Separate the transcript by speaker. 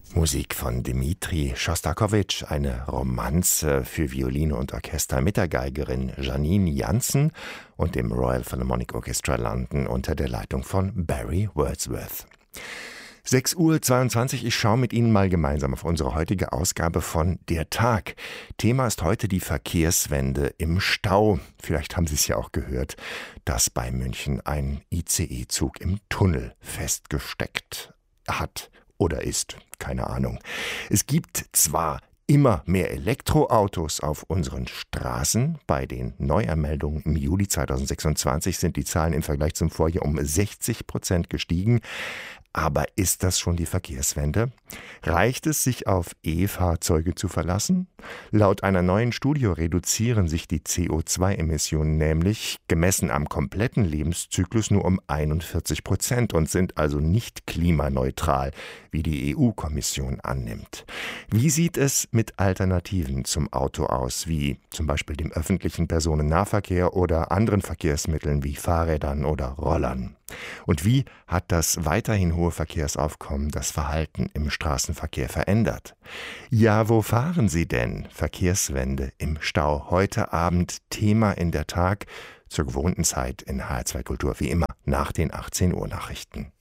Speaker 1: Musik von Dmitri Schostakowitsch, eine Romanze für Violine und Orchester mit der Geigerin Janine Jansen und dem Royal Philharmonic Orchestra London unter der Leitung von Barry Wordsworth. 6:22 Uhr, ich schaue mit Ihnen mal gemeinsam auf unsere heutige Ausgabe von Der Tag. Thema ist heute die Verkehrswende im Stau. Vielleicht haben Sie es ja auch gehört, dass bei München ein ICE-Zug im Tunnel festgesteckt hat. Oder ist, keine Ahnung. Es gibt zwar immer mehr Elektroautos auf unseren Straßen. Bei den Neuanmeldungen im Juli 2026 sind die Zahlen im Vergleich zum Vorjahr um 60% gestiegen. Aber ist das schon die Verkehrswende? Reicht es, sich auf E-Fahrzeuge zu verlassen? Laut einer neuen Studie reduzieren sich die CO2-Emissionen nämlich, gemessen am kompletten Lebenszyklus, nur um 41% und sind also nicht klimaneutral, wie die EU-Kommission annimmt. Wie sieht es mit Alternativen zum Auto aus, wie zum Beispiel dem öffentlichen Personennahverkehr oder anderen Verkehrsmitteln wie Fahrrädern oder Rollern? Und wie hat das weiterhin hohe Verkehrsaufkommen das Verhalten im Straßenverkehr verändert? Ja, wo fahren Sie denn? Verkehrswende im Stau. Heute Abend Thema in der Tag zur gewohnten Zeit in HR2 Kultur, wie immer nach den 18 Uhr Nachrichten.